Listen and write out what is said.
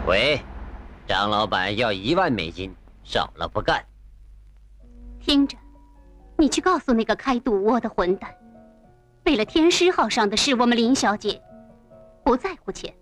喂，张老板要10000美金，少了不干。 听着，你去告诉那个开赌窝的混蛋，为了天狮号上的事，我们林小姐不在乎钱。